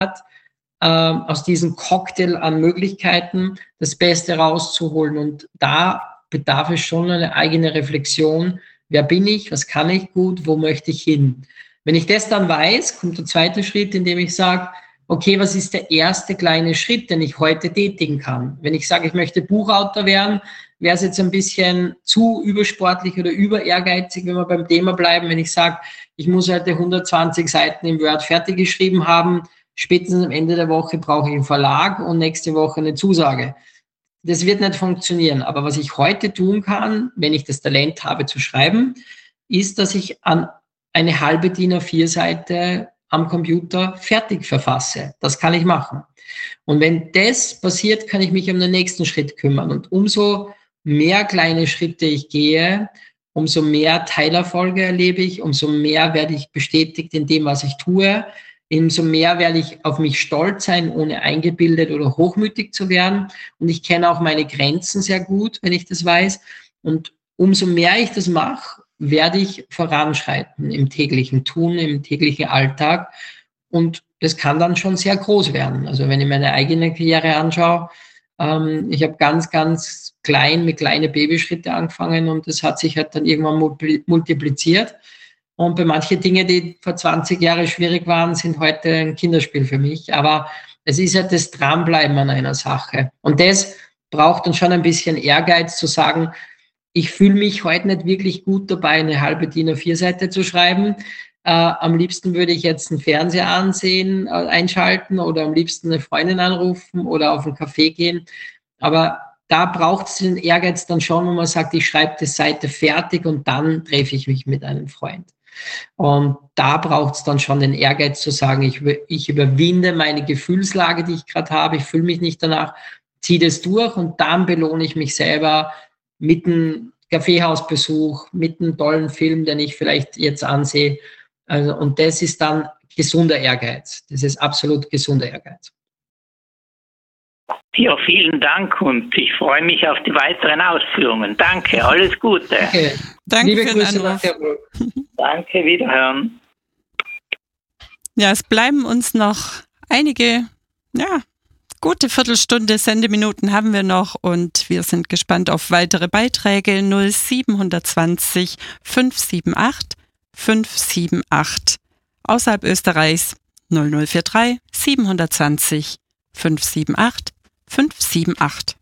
aus diesem Cocktail an Möglichkeiten das Beste rauszuholen. Und da bedarf es schon eine eigene Reflexion. Wer bin ich? Was kann ich gut? Wo möchte ich hin? Wenn ich das dann weiß, kommt der zweite Schritt, in dem ich sage, okay, was ist der erste kleine Schritt, den ich heute tätigen kann? Wenn ich sage, ich möchte Buchautor werden, wäre es jetzt ein bisschen zu übersportlich oder über ehrgeizig, wenn wir beim Thema bleiben. Wenn ich sage, ich muss heute 120 Seiten im Word fertig geschrieben haben, spätestens am Ende der Woche brauche ich einen Verlag und nächste Woche eine Zusage. Das wird nicht funktionieren. Aber was ich heute tun kann, wenn ich das Talent habe zu schreiben, ist, dass ich an eine halbe DIN A4-Seite am Computer fertig verfasse. Das kann ich machen. Und wenn das passiert, kann ich mich um den nächsten Schritt kümmern. Und umso mehr kleine Schritte ich gehe, umso mehr Teilerfolge erlebe ich, umso mehr werde ich bestätigt in dem, was ich tue, umso mehr werde ich auf mich stolz sein, ohne eingebildet oder hochmütig zu werden. Und ich kenne auch meine Grenzen sehr gut, wenn ich das weiß. Und umso mehr ich das mache, werde ich voranschreiten im täglichen Tun, im täglichen Alltag. Und das kann dann schon sehr groß werden. Also wenn ich meine eigene Karriere anschaue, ich habe ganz klein mit kleinen Babyschritte angefangen und das hat sich halt dann irgendwann multipliziert. Und bei manchen Dingen, die vor 20 Jahren schwierig waren, sind heute ein Kinderspiel für mich. Aber es ist ja das Dranbleiben an einer Sache. Und das braucht dann schon ein bisschen Ehrgeiz zu sagen, ich fühle mich heute nicht wirklich gut dabei, eine halbe DIN A4-Seite zu schreiben. Am liebsten würde ich jetzt einen Fernseher einschalten oder am liebsten eine Freundin anrufen oder auf einen Café gehen. Aber da braucht es den Ehrgeiz dann schon, wo man sagt, ich schreibe die Seite fertig und dann treffe ich mich mit einem Freund. Und da braucht es dann schon den Ehrgeiz zu sagen, ich überwinde meine Gefühlslage, die ich gerade habe, ich fühle mich nicht danach, ziehe das durch und dann belohne ich mich selber mit einem Kaffeehausbesuch, mit einem tollen Film, den ich vielleicht jetzt ansehe. Also, und das ist dann gesunder Ehrgeiz. Das ist absolut gesunder Ehrgeiz. Ja, vielen Dank und ich freue mich auf die weiteren Ausführungen. Danke, alles Gute. Danke. Danke Liebe für den Grüße Anruf. Danke, wiederhören. Ja, es bleiben uns noch einige, gute Viertelstunde, Sendeminuten haben wir noch und wir sind gespannt auf weitere Beiträge. 0720 578 578. Außerhalb Österreichs 0043 720 578 578.